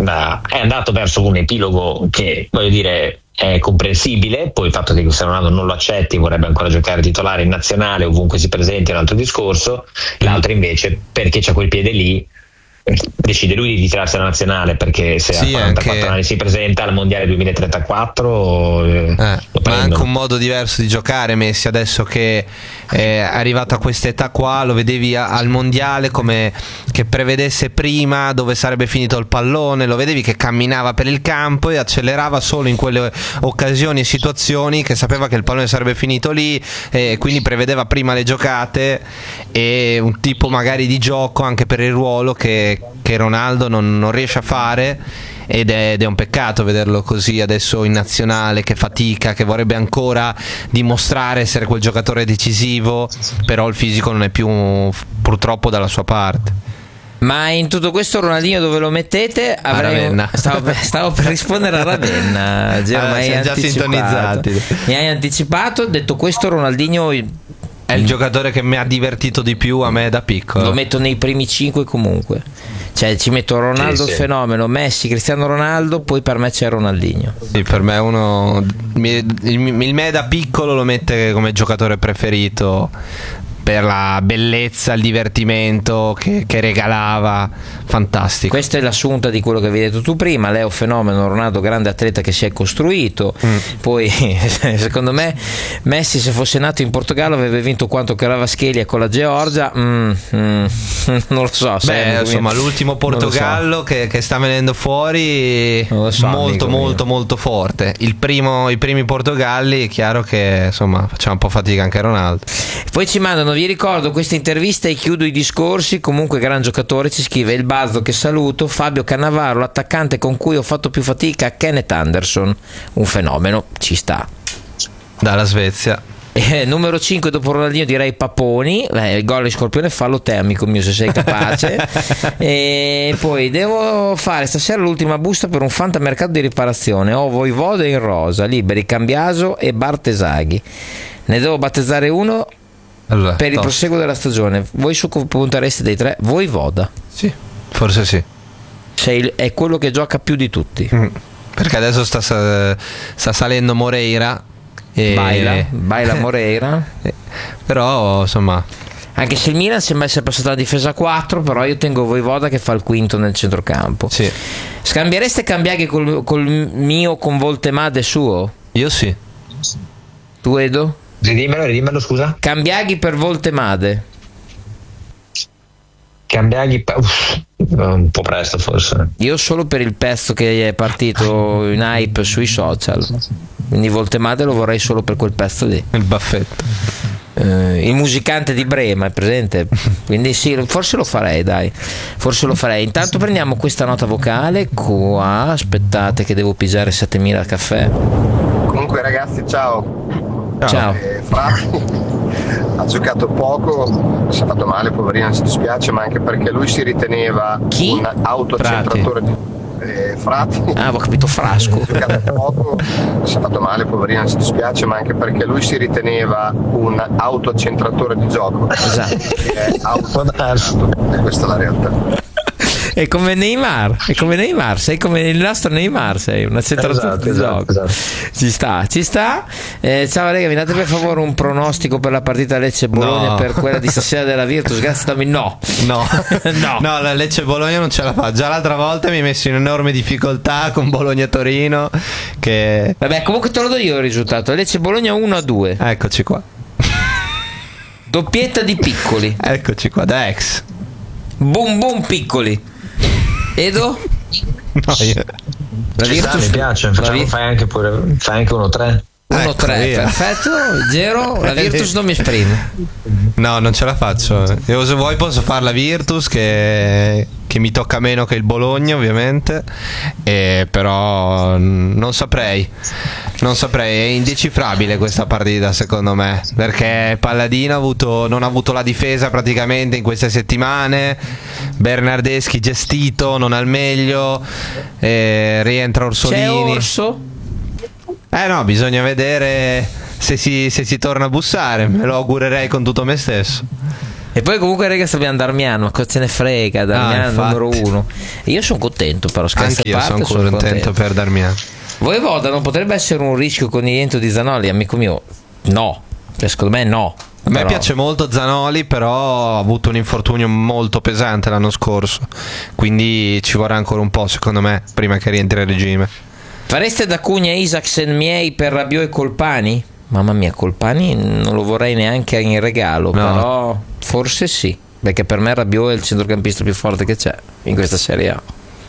è andato verso un epilogo che, voglio dire, è comprensibile. Poi il fatto che Cristiano Ronaldo non lo accetti, vorrebbe ancora giocare titolare in nazionale ovunque si presenti, è un altro discorso. L'altro invece, perché c'ha quel piede lì, decide lui di ritirarsi dalla nazionale, perché se a 44 anni si presenta al mondiale 2034 ma anche un modo diverso di giocare Messi adesso che è arrivato a questa età qua. Lo vedevi al mondiale come che prevedesse prima dove sarebbe finito il pallone, lo vedevi che camminava per il campo e accelerava solo in quelle occasioni e situazioni che sapeva che il pallone sarebbe finito lì, e quindi prevedeva prima le giocate e un tipo magari di gioco anche per il ruolo che Ronaldo non riesce a fare, ed è un peccato vederlo così adesso in nazionale, che fatica, che vorrebbe ancora dimostrare essere quel giocatore decisivo, però il fisico non è più purtroppo dalla sua parte. Ma in tutto questo Ronaldinho dove lo mettete? Stavo per rispondere a Ravenna. Siamo già sintonizzati. Mi hai anticipato. Detto questo, Ronaldinho è il giocatore che mi ha divertito di più a me da piccolo. Lo metto nei primi 5 comunque. Cioè ci metto Ronaldo, il fenomeno, Messi, Cristiano Ronaldo, poi per me c'è Ronaldinho. Sì, per me il me da piccolo lo mette come giocatore preferito per la bellezza, il divertimento che regalava, fantastico. Questa è l'assunta di quello che avevi detto tu prima. Leo fenomeno, Ronaldo grande atleta che si è costruito. Poi secondo me Messi, se fosse nato in Portogallo, avrebbe vinto quanto Kvaratskhelia con la Georgia. Non lo so. Insomma, l'ultimo Portogallo che sta venendo fuori so, molto forte. I primi Portogalli, è chiaro che insomma faceva un po' fatica anche Ronaldo. Poi ci mandano, vi ricordo questa intervista e chiudo i discorsi. Comunque gran giocatore, ci scrive il Bazzo, che saluto, Fabio Cannavaro, l'attaccante con cui ho fatto più fatica, Kenneth Anderson, un fenomeno, ci sta, dalla Svezia. Numero 5 dopo Ronaldinho direi Paponi, il gol di Scorpione, fallo te amico mio se sei capace. E poi devo fare stasera l'ultima busta per un fantamercato di riparazione, ho Voivoda in rosa, liberi Cambiaso e Bartesaghi, ne devo battezzare uno per il proseguo della stagione. Voi su cosa puntereste dei tre? Voivoda? Sì, forse sì. È quello che gioca più di tutti. Perché adesso sta salendo Moreira. Baila Moreira. Però insomma, anche se il Milan sembra essere passato alla difesa 4, però io tengo Voivoda che fa il quinto nel centrocampo. Sì. Scambiereste Cambiaghi col mio, con Voltemade suo? Io sì. Tu Edo? Ridimmelo, scusa. Cambiaghi per Voltemade. Cambiaghi un po' presto forse. Io solo per il pezzo che è partito in hype sui social, quindi Voltemade lo vorrei solo per quel pezzo lì, il baffetto, il musicante di Brema, è presente? Quindi sì, forse lo farei, dai, forse lo farei. Intanto prendiamo questa nota vocale qua, aspettate che devo pigiare 7000 caffè. Comunque ragazzi, ciao. Frati ha giocato poco, si è fatto male, poverino, ci dispiace, ma anche perché lui si riteneva un autocentratore di Frati. Avevo capito Frasco. Ha giocato poco, si è fatto male, poverino, ci dispiace, ma anche perché lui si riteneva un autocentratore di gioco. Esatto. Che è autocentratore, e questa è la realtà. È come Neymar, sei come il nostro Neymar, sei un accentratore di gioco. Esatto. Ci sta. Ciao raga, mi date per favore un pronostico per la partita Lecce-Bologna, per quella di stasera della Virtus? Grazie, dammi no, la Lecce-Bologna non ce la fa. Già l'altra volta mi hai messo in enorme difficoltà con Bologna-Torino, che vabbè, comunque te lo do io il risultato. Lecce-Bologna 1-2. Eccoci qua. Doppietta di Piccoli. Eccoci qua, da ex. Boom Piccoli. Edo? No, io. La Virtus mi piace, fai anche 1-3. 1-3, perfetto. Gero, la Virtus non mi esprime. No, non ce la faccio. Io se vuoi posso fare la Virtus che mi tocca meno che il Bologna ovviamente, però non saprei, è indecifrabile questa partita secondo me, perché Palladino non ha avuto la difesa praticamente in queste settimane, Bernardeschi gestito non al meglio, rientra Orsolini. C'è Orso? No, bisogna vedere se si torna a bussare, me lo augurerei con tutto me stesso. E poi comunque ragazzi abbiamo Darmian, ma cosa ce ne frega, Darmian numero 1. Io sono contento, però scherzi a parte, sono contento per Darmian. Voivoda non potrebbe essere un rischio con il rientro di Zanoli, amico mio? No, secondo me no. A me piace molto Zanoli, però ha avuto un infortunio molto pesante l'anno scorso, quindi ci vorrà ancora un po', secondo me, prima che rientri a regime. Fareste da Cugna, Isaacsen, Miei per Rabiot e Colpani? Mamma mia, Colpani non lo vorrei neanche in regalo, no. Però forse sì, perché per me Rabiot è il centrocampista più forte che c'è in questa Serie A.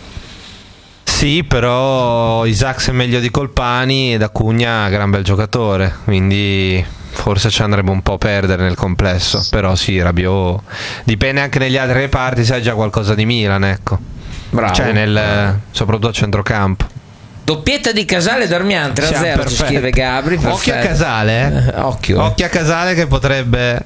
Sì, però Isaacsen è meglio di Colpani e da Cugna gran bel giocatore, quindi forse ci andrebbe un po' a perdere nel complesso. Però sì, Rabiot dipende anche negli altri reparti, sai già qualcosa di Milan, ecco. Bravo. Cioè soprattutto a centrocampo. Doppietta di Casale e Darmian 3-0, ci scrive Gabri. Occhio a Casale, occhio a Casale che potrebbe.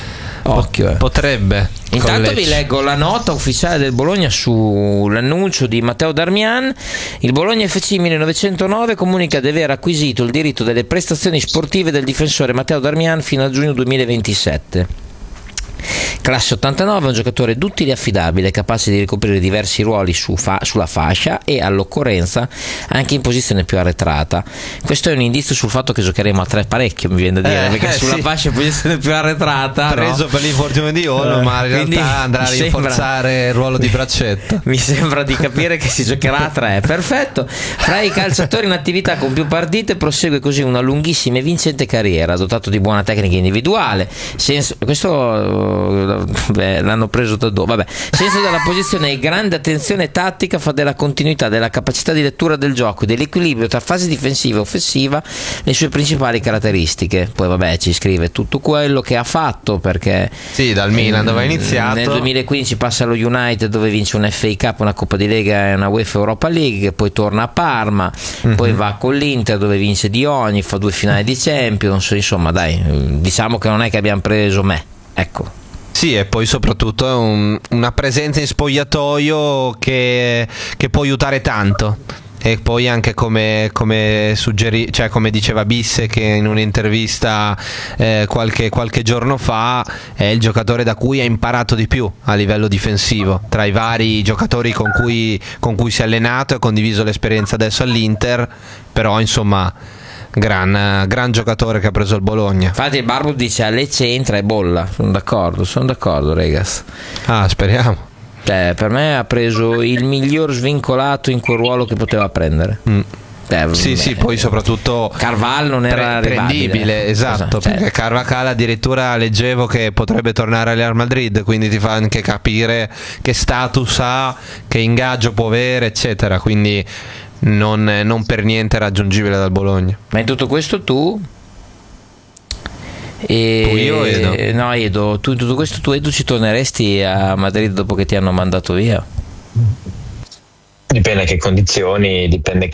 Potrebbe. Intanto vi leggo la nota ufficiale del Bologna sull'annuncio di Matteo Darmian. Il Bologna FC 1909 comunica di aver acquisito il diritto delle prestazioni sportive del difensore Matteo Darmian fino a giugno 2027. Classe 89, un giocatore duttile e affidabile, capace di ricoprire diversi ruoli sulla fascia e all'occorrenza anche in posizione più arretrata. Questo è un indizio sul fatto che giocheremo a 3 parecchio, mi viene da dire, perché sulla fascia in posizione più arretrata preso per l'infortunio di Olmo, ma in realtà andrà a rinforzare il ruolo di braccetto. Mi sembra di capire che si giocherà a 3. Perfetto. Fra i calciatori in attività con più partite prosegue così una lunghissima e vincente carriera, dotato di buona tecnica individuale, questo l'hanno preso da dove? Vabbè. Senso della posizione e grande attenzione tattica fa della continuità, della capacità di lettura del gioco e dell'equilibrio tra fase difensiva e offensiva le sue principali caratteristiche. Poi vabbè, ci scrive tutto quello che ha fatto, perché sì, dal Milan dove ha iniziato, nel 2015 passa allo United dove vince un FA Cup, una Coppa di Lega e una UEFA Europa League, poi torna a Parma, poi va con l'Inter dove vince di ogni, fa 2 finali di Champions, insomma dai, diciamo che non è che abbiamo preso ecco. Sì, e poi soprattutto è una presenza in spogliatoio che può aiutare tanto. E poi anche come diceva Bisse, che in un'intervista qualche giorno fa, è il giocatore da cui ha imparato di più a livello difensivo tra i vari giocatori con cui si è allenato e ha condiviso l'esperienza adesso all'Inter. Però insomma gran giocatore che ha preso il Bologna. Infatti il Barbu dice a Lecce entra e bolla. Sono d'accordo ragazzi. Speriamo. Per me ha preso il miglior svincolato in quel ruolo che poteva prendere. Sì, poi soprattutto Carvalho non era prendibile, esatto, perché Carvajal addirittura leggevo che potrebbe tornare al Real Madrid, quindi ti fa anche capire che status ha, che ingaggio può avere, eccetera, quindi non per niente raggiungibile dal Bologna. Ma in tutto questo tu Edo, tu in tutto questo Edo ci torneresti a Madrid dopo che ti hanno mandato via? Dipende che condizioni, dipende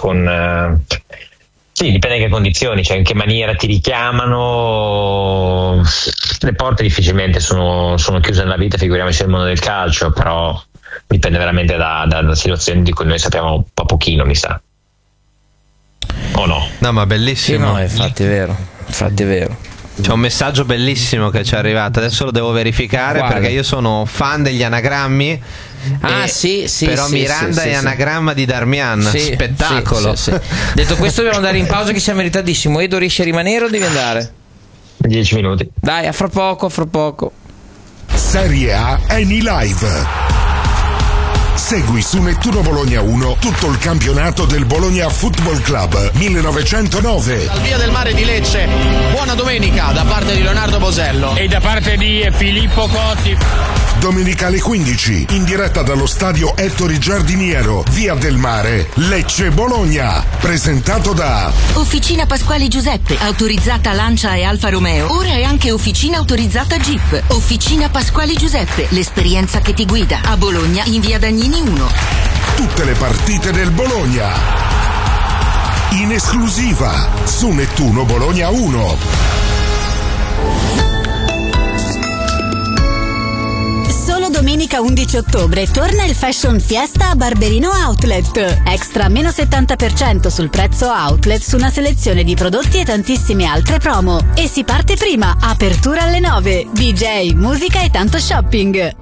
che condizioni, cioè in che maniera ti richiamano. Le porte difficilmente sono chiuse nella vita, figuriamoci nel mondo del calcio, però dipende veramente da situazioni di cui noi sappiamo un po' pochino, mi sa. O no? No, ma bellissimo. Sì, no, infatti è vero. C'è un messaggio bellissimo che ci è arrivato, adesso lo devo verificare. Quale? Perché io sono fan degli anagrammi. Sì, però Miranda è anagramma di Darmian, spettacolo. Sì. Detto questo dobbiamo andare in pausa che siamo meritatissimo. Edo, riesci a rimanere o devi andare? 10 minuti. Dai, a fra poco. Serie A Eni Live. Segui su Nettuno Bologna 1 tutto il campionato del Bologna Football Club 1909. Dal Via del Mare di Lecce, buona domenica da parte di Leonardo Bosello e da parte di Filippo Cotti. Domenica alle 15, in diretta dallo stadio Ettore Giardiniero, Via del Mare, Lecce Bologna. Presentato da Officina Pasquali Giuseppe, autorizzata Lancia e Alfa Romeo. Ora è anche officina autorizzata Jeep. Officina Pasquali Giuseppe, l'esperienza che ti guida. A Bologna in Via Dagnini 1. Tutte le partite del Bologna in esclusiva su Nettuno Bologna 1. domenica 11 ottobre torna il Fashion Fiesta a Barberino Outlet. Extra meno 70% sul prezzo outlet su una selezione di prodotti e tantissime altre promo. E si parte prima, apertura alle 9. DJ, musica e tanto shopping.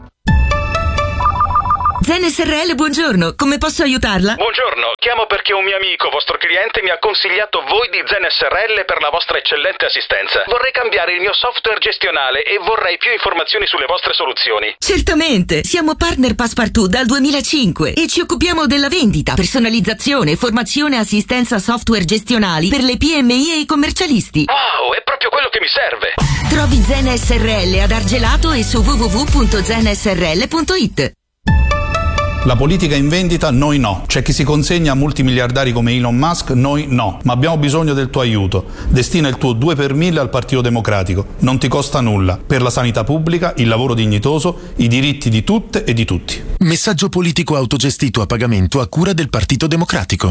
Zen SRL, buongiorno, come posso aiutarla? Buongiorno, chiamo perché un mio amico, vostro cliente, mi ha consigliato voi di Zen SRL per la vostra eccellente assistenza. Vorrei cambiare il mio software gestionale e vorrei più informazioni sulle vostre soluzioni. Certamente, siamo partner Passepartout dal 2005 e ci occupiamo della vendita, personalizzazione, formazione e assistenza software gestionali per le PMI e i commercialisti. Wow, è proprio quello che mi serve. Trovi Zen SRL ad Argelato e su www.zensrl.it. La politica in vendita, noi no. C'è chi si consegna a multimiliardari come Elon Musk, noi no. Ma abbiamo bisogno del tuo aiuto. Destina il tuo 2 per 1000 al Partito Democratico. Non ti costa nulla. Per la sanità pubblica, il lavoro dignitoso, i diritti di tutte e di tutti. Messaggio politico autogestito a pagamento a cura del Partito Democratico.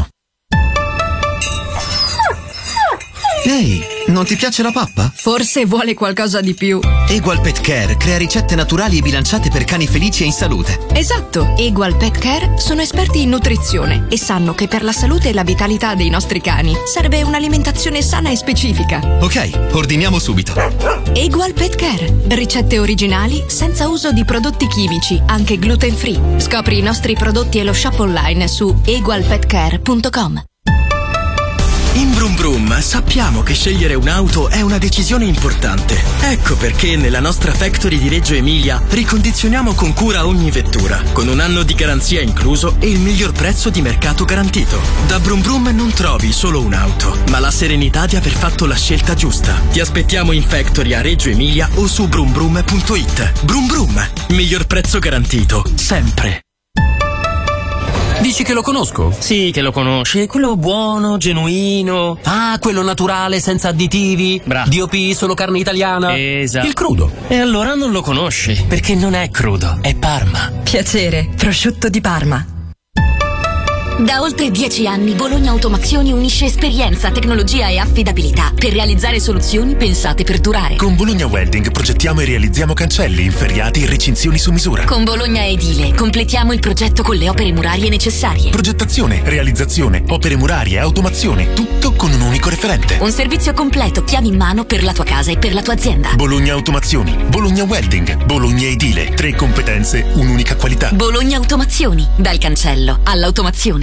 Ehi, non ti piace la pappa? Forse vuole qualcosa di più. Egual Pet Care crea ricette naturali e bilanciate per cani felici e in salute. Esatto, Egual Pet Care sono esperti in nutrizione e sanno che per la salute e la vitalità dei nostri cani serve un'alimentazione sana e specifica. Ok, ordiniamo subito. Egual Pet Care, ricette originali senza uso di prodotti chimici, anche gluten free. Scopri i nostri prodotti e lo shop online su egualpetcare.com. In Brum Brum sappiamo che scegliere un'auto è una decisione importante. Ecco perché nella nostra factory di Reggio Emilia ricondizioniamo con cura ogni vettura, con 1 anno di garanzia incluso e il miglior prezzo di mercato garantito. Da Brum Brum non trovi solo un'auto, ma la serenità di aver fatto la scelta giusta. Ti aspettiamo in factory a Reggio Emilia o su brumbrum.it. Brum Brum, miglior prezzo garantito, sempre. Dici che lo conosco? Sì, che lo conosci. Quello buono, genuino. Ah, quello naturale, senza additivi. Bravo. DOP, solo carne italiana. Esatto. Il crudo. E allora non lo conosci, perché non è crudo, è Parma. Piacere, prosciutto di Parma. Da oltre 10 anni Bologna Automazioni unisce esperienza, tecnologia e affidabilità per realizzare soluzioni pensate per durare. Con Bologna Welding progettiamo e realizziamo cancelli, inferriati e recinzioni su misura. Con Bologna Edile completiamo il progetto con le opere murarie necessarie. Progettazione, realizzazione, opere murarie, automazione, tutto con un unico referente. Un servizio completo, chiavi in mano per la tua casa e per la tua azienda. Bologna Automazioni, Bologna Welding, Bologna Edile. 3 competenze, un'unica qualità. Bologna Automazioni, dal cancello all'automazione.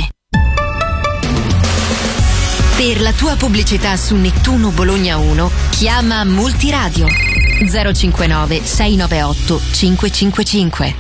Per la tua pubblicità su Nettuno Bologna 1, chiama Multiradio 059 698 555.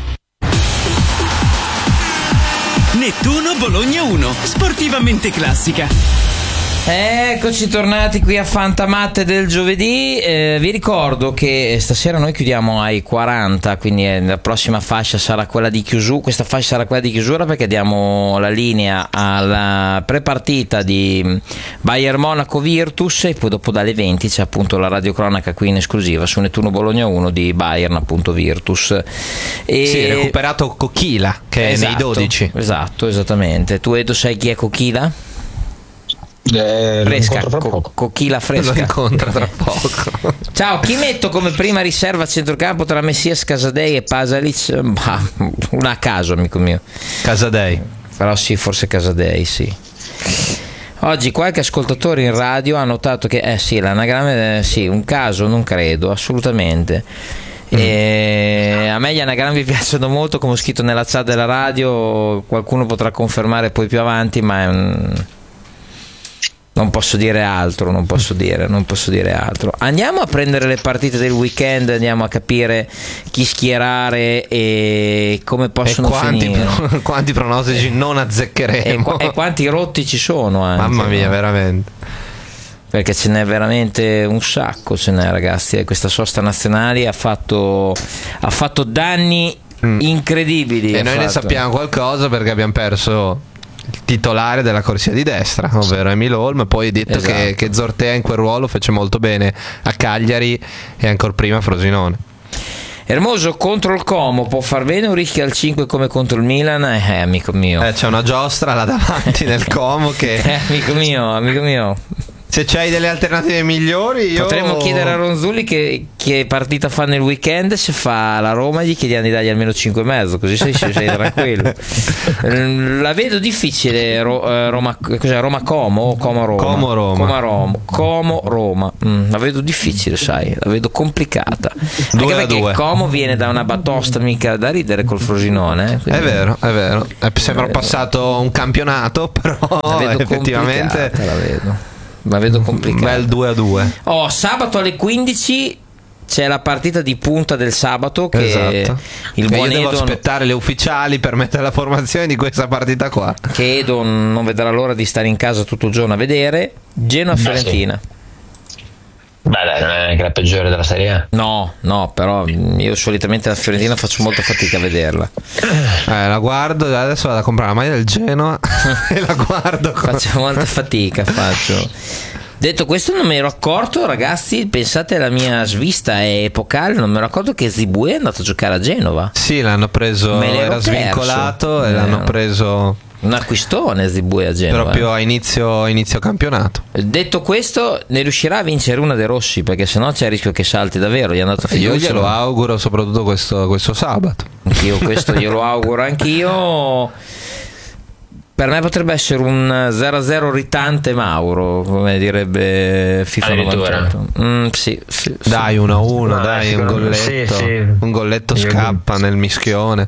Nettuno Bologna 1, sportivamente classica. Eccoci tornati qui a Fantamatte del giovedì. Vi ricordo che stasera noi chiudiamo ai 40, quindi la prossima fascia sarà quella di chiusura. Questa fascia sarà quella di chiusura perché diamo la linea alla prepartita di Bayern Monaco Virtus e poi dopo dalle 20 c'è appunto la radiocronaca qui in esclusiva su Nettuno Bologna 1 di Bayern appunto Virtus. E sì, recuperato Coquila che è nei 12. Esatto, esattamente. Tu Edo sai chi è Coquila? Fresca, Coquila fresca. Lo incontra tra poco. Ciao, chi metto come prima riserva a centrocampo tra Messias, Casadei e Pasalic? Una a caso, amico mio. Casadei. Però sì, forse Casadei, sì. Oggi qualche ascoltatore in radio ha notato che sì, l'anagramma sì, un caso non credo, assolutamente. E a me gli anagrammi piacciono molto, come ho scritto nella chat della radio, qualcuno potrà confermare poi più avanti, ma è non posso dire altro, non posso dire altro. Andiamo a prendere le partite del weekend, andiamo a capire chi schierare e come possono finire. Quanti pronostici non azzeccheremo e quanti rotti ci sono anche, mamma mia, veramente, perché ce n'è veramente un sacco, ragazzi. Questa sosta nazionale ha fatto danni incredibili e noi ne sappiamo qualcosa perché abbiamo perso il titolare della corsia di destra, ovvero Emil Holm. Poi detto esatto. che Zortea in quel ruolo fece molto bene a Cagliari e ancora prima a Frosinone. Hermoso contro il Como può far bene o rischia al 5 come contro il Milan? Amico mio, c'è una giostra là davanti nel Como che amico mio Se c'hai delle alternative migliori, potremmo chiedere a Ronzulli che partita fa nel weekend. Se fa la Roma gli chiediamo di dargli almeno 5,5, così sei tranquillo. La vedo difficile Roma Como o Como Roma? Como Roma. La vedo difficile, sai, la vedo complicata. Anche perché Como viene da una batosta mica da ridere col Frosinone. È vero. Sembra passato un campionato, però effettivamente la vedo complicata. Un bel 2-2. Sabato alle 15 c'è la partita di punta del sabato che il buon io devo Edon, aspettare le ufficiali per mettere la formazione di questa partita qua, che Edon non vedrà l'ora di stare in casa tutto il giorno a vedere. Genoa-Fiorentina. Beh, dai, non è neanche la peggiore della Serie A. No, però io solitamente la Fiorentina faccio molta fatica a vederla. La guardo, adesso vado a comprare la maglia del Genoa e la guardo. Faccio molta fatica, Detto questo, non mi ero accorto, ragazzi, pensate alla mia svista epocale, non mi ero accorto che Zibue è andato a giocare a Genova. Sì, l'hanno preso, era svincolato e l'hanno preso. Un acquistone Zibue a Genova. Proprio a inizio campionato. Detto questo, ne riuscirà a vincere una De Rossi, perché sennò c'è il rischio che salti davvero. Gli è andato fiducia. Io glielo auguro, soprattutto questo sabato. Anch'io questo glielo auguro anch'io. Per me potrebbe essere un 0-0 ritante Mauro, come direbbe FIFA 98. Sì. Dai 1-1, dai un golletto. Sì. Un golletto scappa nel mischione.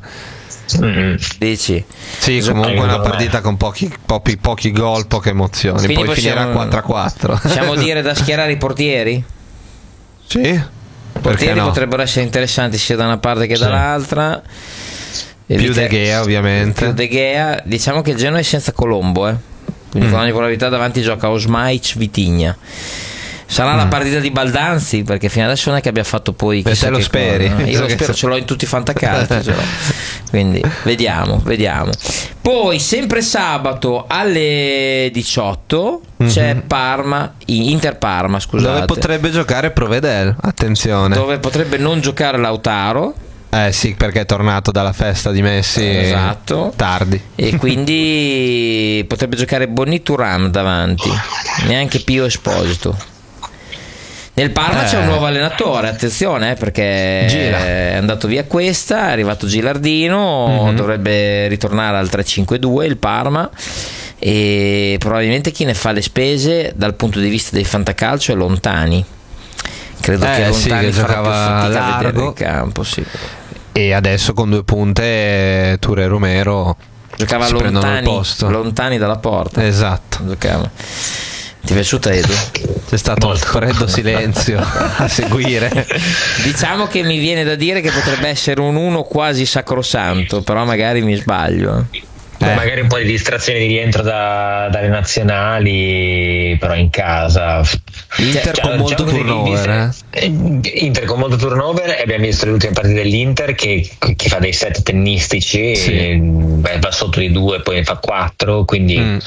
Dici? Sì, comunque una partita con pochi gol, poche emozioni. Quindi poi finirà 4-4. Possiamo dire da schierare i portieri? Sì. I portieri potrebbero essere interessanti sia da una parte che dall'altra. Più De Gea, ovviamente. Più De Gea. Diciamo che il Genoa è senza Colombo, quindi con ogni probabilità davanti gioca Osmaic Vitigna. Sarà la partita di Baldanzi, perché fino adesso non è che abbia fatto poi chissà te lo che speri? cosa. Io lo spero, ce l'ho in tutti i fantacalci. Quindi vediamo. Poi sempre sabato alle 18 c'è Inter Parma, scusate, dove potrebbe giocare Provedel, attenzione, dove potrebbe non giocare Lautaro. Sì, perché è tornato dalla festa di Messi tardi, e quindi potrebbe giocare Boni Thuram davanti, neanche Pio Esposito. Nel Parma c'è un nuovo allenatore, attenzione, perché è andato via Cuesta, è arrivato Gilardino, dovrebbe ritornare al 3-5-2 il Parma, e probabilmente chi ne fa le spese dal punto di vista dei fantacalcio è Lontani. Credo che Lontani che farà più fatica a vedere largo in campo, e adesso con 2 punte Ture e Romero giocava lontani dalla porta. Esatto. Giocava. Ti è piaciuta, Edu? C'è stato un freddo silenzio a seguire. Diciamo che mi viene da dire che potrebbe essere un 1 quasi sacrosanto, però magari mi sbaglio. Magari un po' di distrazione di rientro dalle nazionali, però in casa. Inter con molto turnover. Inter con molto turnover, e abbiamo visto le ultime partite dell'Inter che fa dei set tennistici, va sotto di 2, poi ne fa 4, quindi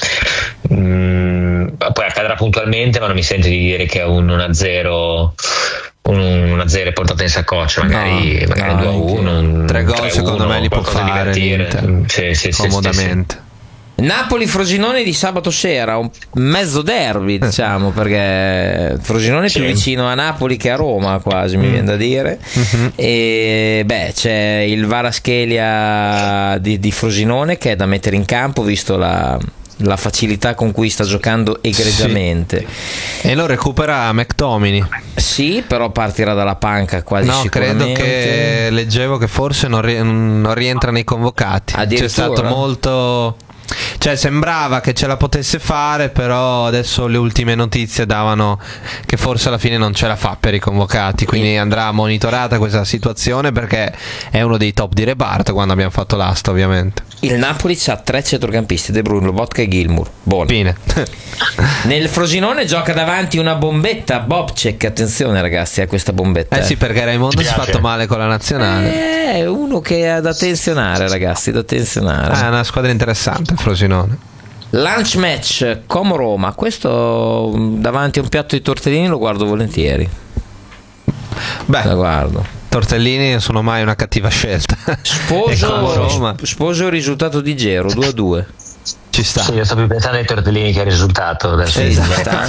poi accadrà puntualmente, ma non mi sento di dire che è un 1-0 è portato in saccoccia, magari 2-1, 3 gol secondo me li può fare l'Inter comodamente. Napoli-Frosinone di sabato sera, un mezzo derby, diciamo, perché Frosinone è più vicino a Napoli che a Roma, quasi mi viene da dire. E c'è il Varaschelia di Frosinone che è da mettere in campo, visto la facilità con cui sta giocando egregiamente. E lo recupera McTominay. Sì, però partirà dalla panca quasi sicuramente. Credo che leggevo che forse non rientra nei convocati. C'è stato molto, sembrava che ce la potesse fare, però adesso le ultime notizie davano che forse alla fine non ce la fa per i convocati, quindi andrà monitorata questa situazione, perché è uno dei top di reparto quando abbiamo fatto l'asta, ovviamente. Il Napoli ha 3 centrocampisti: De Bruyne, Lobotka e Gilmour. Fine. Nel Frosinone gioca davanti una bombetta, Bobcek. Attenzione ragazzi a questa bombetta. Sì, perché Raimondo si è fatto male con la nazionale. È uno che è da tensionare, ragazzi, da tensionare. È una squadra interessante il Frosinone. Lunch match Como Roma. Questo davanti a un piatto di tortellini lo guardo volentieri. La guardo. Tortellini sono mai una cattiva scelta. Sposo il risultato di Gero 2-2. Ci sta. Sì, io sto più pensando ai tortellini che al risultato. Adesso alle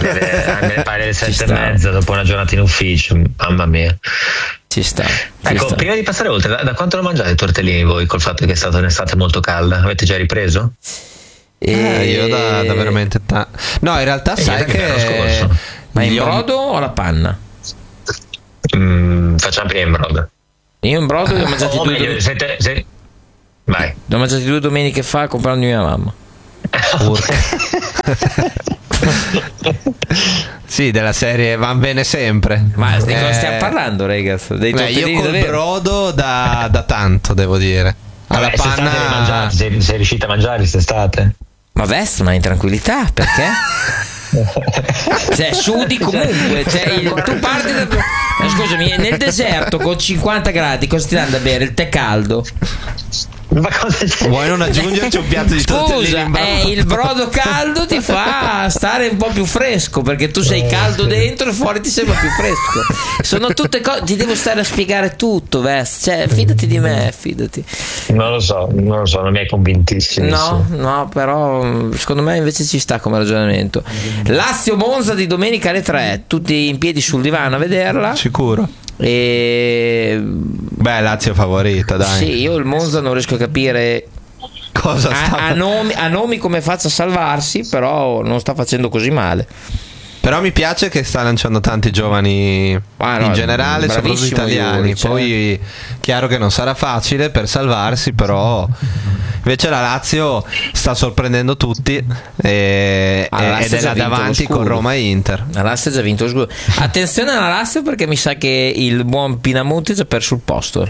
7:30 dopo una giornata in ufficio, mamma mia. Ci sta. Ecco, prima di passare oltre, da quanto lo mangiate i tortellini voi col fatto che è stata un'estate molto calda? Avete già ripreso? Io da veramente no, in realtà sai che ma in brodo o alla panna? Facciamo prima in brodo. Io in brodo li ho mangiati Vai. Li ho mangiati 2 domeniche fa comprando mia mamma. Sì, della serie van bene sempre. Ma di cosa stiamo parlando, ragazzi? Io col brodo da tanto, devo dire. Alla panna sei riuscita a mangiare quest'estate? Ma in tranquillità, perché? Cioè, sudi comunque. Tu parti da. Scusami, nel deserto con 50 gradi cosa ti danno da bere? Il tè caldo. Ma cosa c'è? Vuoi non aggiungerci un piatto di tortellini in brodo? Il brodo caldo ti fa stare un po' più fresco, perché tu sei caldo dentro e fuori ti sembra più fresco. Sono tutte cose, ti devo stare a spiegare tutto, Vest. Cioè, fidati di me, fidati. Non lo so, non mi hai convintissimo. No, però secondo me invece ci sta come ragionamento. Lazio Monza di domenica alle 3, tutti in piedi sul divano a vederla. Sicuro. Lazio favorita, dai. Sì, io il Monza non riesco a capire cosa a nomi come faccia a salvarsi, però non sta facendo così male. Però mi piace che sta lanciando tanti giovani in generale, soprattutto italiani. Poi chiaro che non sarà facile per salvarsi, però invece la Lazio sta sorprendendo tutti ed è là davanti con Roma e Inter. La Lazio ha già vinto lo scudo. Attenzione alla Lazio, perché mi sa che il buon Pinamonti ha già perso il posto.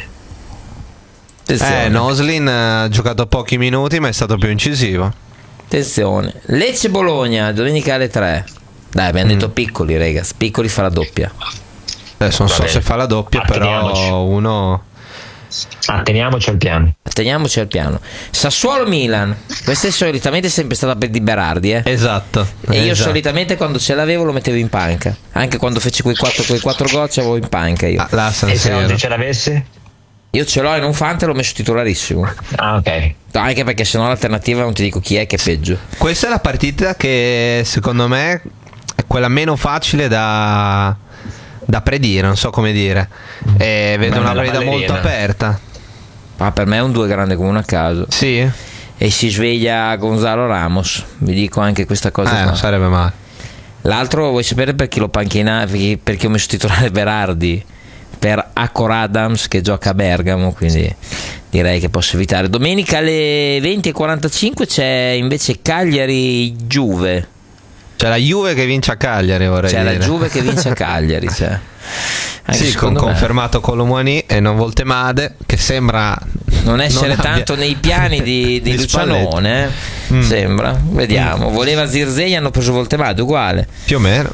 Noslin ha giocato pochi minuti, ma è stato più incisivo. Attenzione, Lecce Bologna domenica alle 3. Dai, abbiamo detto Piccoli, ragazzi. Piccoli fa la doppia. Adesso non so se fa la doppia, però uno. Atteniamoci al piano. Sassuolo Milan. Questa è solitamente sempre stata per di Berardi, Esatto. E io solitamente quando ce l'avevo lo mettevo in panca. Anche quando fece quei 4 gol ce l'avevo in panca io. E se oggi ce l'avessi? Io ce l'ho in un Fante e l'ho messo titolarissimo. Ok. Anche perché sennò l'alternativa non ti dico chi è che è peggio. Questa è la partita che secondo me è quella meno facile da predire, non so come dire. Vedo una partita molto aperta. Per me è un 2 grande come a caso. Sì. E si sveglia Gonzalo Ramos. Vi dico anche questa cosa. Non sarebbe male. L'altro vuoi sapere per chi lo panchina? Perché ho messo titolare Berardi? Per Accor Adams, che gioca a Bergamo, quindi direi che posso evitare. Domenica alle 20:45 c'è invece Cagliari Juve. C'è la Juve che vince a Cagliari, vorrei dire. C'è la Juve che vince a Cagliari, cioè. Sì, confermato Colomouani e non Voltemade, che sembra non essere tanto nei piani di Lucianone, sembra. Vediamo. Voleva Zirze, hanno preso Voltemade, uguale. Più o meno.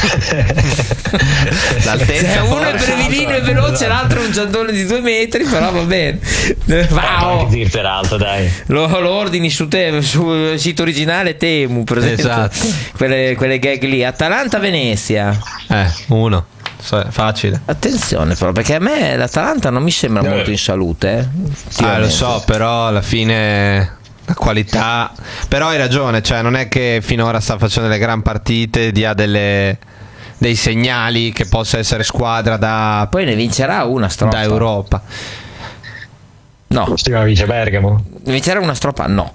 Uno è brevilino e veloce, l'altro è un giandone di 2 metri, però va bene. Anche Zirze era alto, dai. Lo ordini sul sito originale Temu, per esempio. Esatto. Quelle gag lì. Atalanta-Venezia. Uno. Facile. Attenzione però, perché a me l'Atalanta non mi sembra molto in salute. Lo so, però alla fine la qualità. Però hai ragione, cioè non è che finora sta facendo delle gran partite, dia dei segnali che possa essere squadra da. Poi ne vincerà una stroppa da Europa. No. Si vince Bergamo. Vincerà una stroppa? No.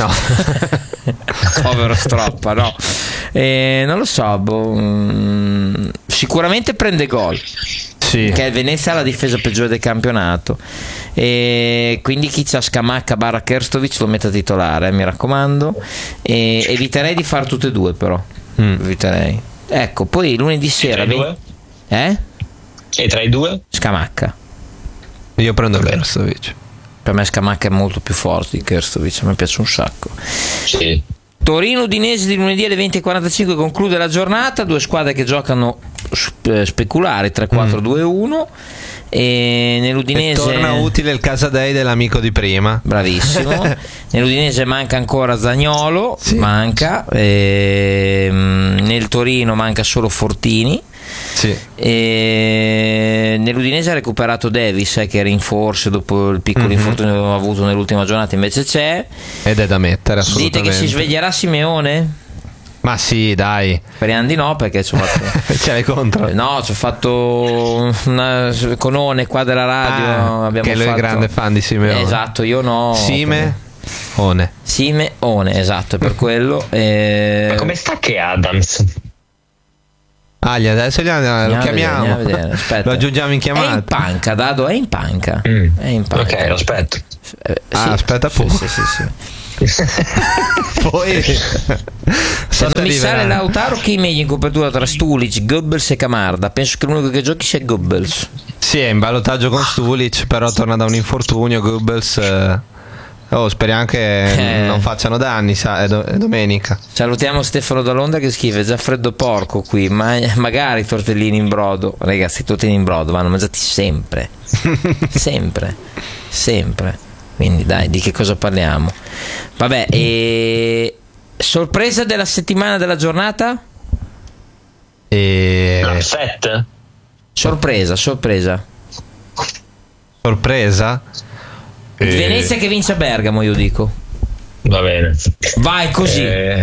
Povero stroppa, no. Non lo so. Sicuramente prende gol. Sì. Che Venezia ha la difesa peggiore del campionato. E quindi chi c'ha Scamacca / Kerstovic lo metta titolare, mi raccomando. Eviterei di fare tutte e due, però. Eviterei. Ecco, poi lunedì sera. E tra i due? Scamacca. Io prendo Kerstovic. Per me Scamacca è molto più forte di Kerstovic, a me piace un sacco. Sì. Torino-Udinese di lunedì alle 20:45 conclude la giornata, 2 squadre che giocano speculari 3-4-2-1 E nell'Udinese torna utile il Casadei dell'amico di prima. Bravissimo. Nell'Udinese manca ancora Zaniolo, manca. Nel Torino manca solo Fortini. Sì. E nell'Udinese ha recuperato Davis, che era in forse dopo il piccolo infortunio che aveva avuto nell'ultima giornata, invece c'è. Ed è da mettere assolutamente. Dite che si sveglierà Simeone? Ma sì, dai. Speriamo di no, perché ci ho fatto ce l'hai contro? No, ci ho fatto una conone qua della radio. Abbiamo che lui fatto... è grande fan di Simeone. Esatto, io no. Simeone, esatto, è per quello. Ma come sta che Adams? Adesso lo chiamiamo. Lo aggiungiamo in chiamata. È in panca, Dado, è in panca. È in panca. Ok, lo aspetto. Aspetta pure. Sì. Poi se non mi sale Lautaro, chi è meglio in copertura tra Stulic, Goebbels e Camarda? Penso che l'unico che giochi sia Goebbels. Sì, è in ballottaggio con Stulic, però torna da un infortunio. Goebbels speriamo che non facciano danni, è domenica. Salutiamo Stefano da Londra che scrive: già freddo porco qui, ma magari i tortellini in brodo. Ragazzi, i tortellini in brodo vanno mangiati sempre. sempre. Quindi dai, di che cosa parliamo? Vabbè, sorpresa della settimana, della giornata? L'upset? Sorpresa. Venezia che vince a Bergamo, io dico. Va bene. Vai così.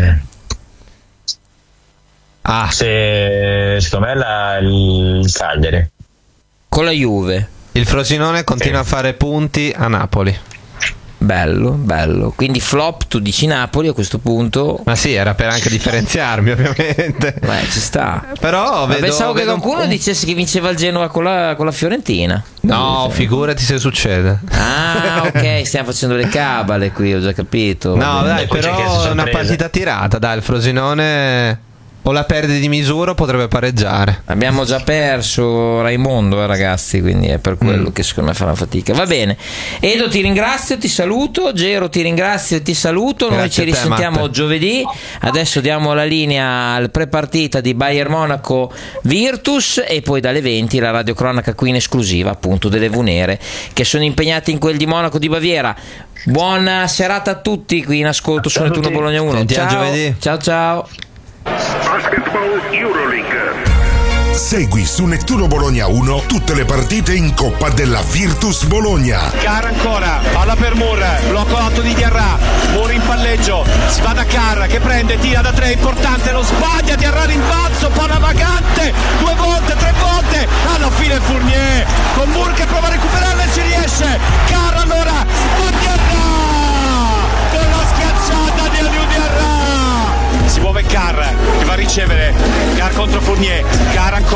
Secondo me il Cagliari. Con la Juve. Il Frosinone continua a fare punti a Napoli. Bello. Quindi flop, tu dici Napoli a questo punto? Ma sì, era per anche differenziarmi, ovviamente. Ci sta. Però pensavo che qualcuno dicesse che vinceva il Genoa con la Fiorentina. No, figurati se succede. Ok, stiamo facendo le cabale qui, ho già capito. No, dai, però è una partita tirata, dai, il Frosinone o la perde di misura o potrebbe pareggiare. Abbiamo già perso Raimondo, ragazzi, quindi è per quello che secondo me farà fatica. Va bene, Edo, ti ringrazio, ti saluto. Gero, ti ringrazio e ti saluto. Noi ci risentiamo giovedì. Adesso diamo la linea al prepartita di Bayern Monaco Virtus e poi dalle 20 la radiocronaca qui in esclusiva, appunto, delle Vunere che sono impegnate in quel di Monaco di Baviera. Buona serata a tutti qui in ascolto su Nettuno Bologna 1. Ciao. Basketball Euroleague. Segui su Nettuno Bologna 1 tutte le partite in Coppa della Virtus Bologna. Carr ancora, palla per Moore, blocco alto di Diarra, Moore in palleggio, si va da Carr che prende, tira da 3, importante, lo sbaglia, Diarra rimbalzo, palla vagante, 2 volte, 3 volte, alla fine Fournier, con Moore che prova a recuperarla e ci riesce, Carr allora, Diarra, con la schiacciata di Aliou Diarra. Si muove Carr che va a ricevere, Carr contro Fournier, Carr ancora.